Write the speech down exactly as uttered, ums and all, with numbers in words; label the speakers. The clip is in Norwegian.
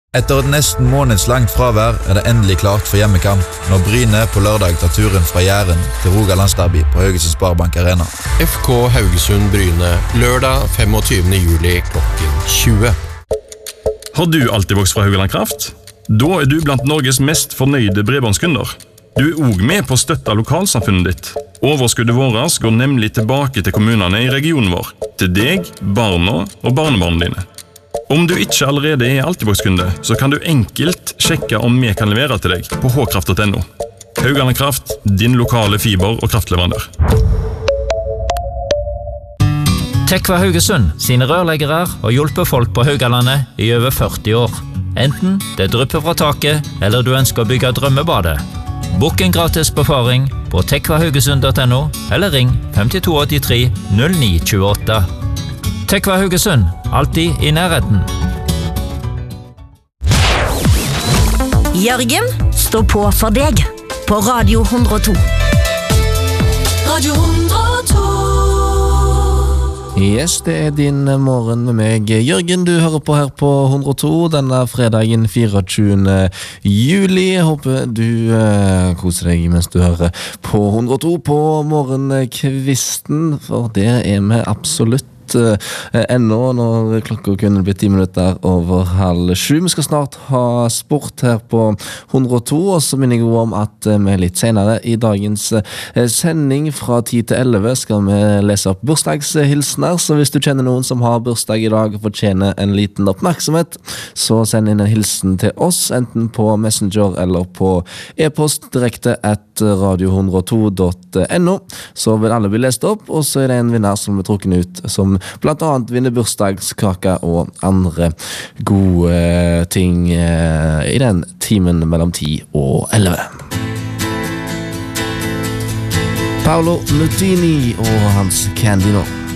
Speaker 1: Etter et nesten månedslangt fravær er det endelig klart for hjemmekamp når Bryne på lørdag tar turen fra Jæren til Rogalandsderby på Haugesund Sparebank Arena.
Speaker 2: F K Haugesund Bryne, lørdag femogtyvende juli klokken tjue.
Speaker 3: Har du alltid vokst fra Haugaland Kraft? Da er du blant Norges mest fornøyde bredbåndskunder. Du er også med på å støtte lokalsamfunnet ditt. Overskuddet vårt går nemlig tilbake til kommunene i regionen vår, til deg, barna og barnebarna dine. Om du ikke allerede er Altibox-kunde, så kan du enkelt sjekke om vi kan levere til deg på håkraft punktum no. Haugaland Kraft, din lokale fiber- og kraftleverandør.
Speaker 4: Tekva Haugesund sine rørleggere har hjulpet folk på Haugalandet i over førti år. Enten det drypper fra taket, eller du ønsker å bygge drømmebadet. Bokk en gratis befaring på tekva haugesund punktum no, eller ring fem to åtte tre null ni to åtte. Tekva Haugesund, alltid i nærheten.
Speaker 5: Jørgen står på for deg på Radio hundre og to. Radio hundre og to.
Speaker 6: Yes, det er din morgen med meg, Jørgen. Du hører på her på hundre og to denne fredagen fireogtyvende juli. Jeg håper du uh, koser deg mens du hører på hundre og to på morgenkvisten, for det er vi absolutt Uh, ennå når klokka kunne bli ti minutter over halv sju. Vi skal snart ha sport her på hundre og to, og så minner jeg om at uh, vi litt senere i dagens uh, sending fra ti til elleve skal vi lese opp bursdagshilsner, så hvis du kjenner noen som har bursdag i dag og fortjener en liten oppmerksomhet, så send inn en hilsen til oss, enten på Messenger eller på e-post direkte at radio hundre og to punktum no, så vil alle bli lest opp, og så er det en vinner som blir trukken ut, som blant annet vinner bursdagskake og andre gode ting i den timen mellom ti og elleve. Paolo Nutini og hans Candy nå.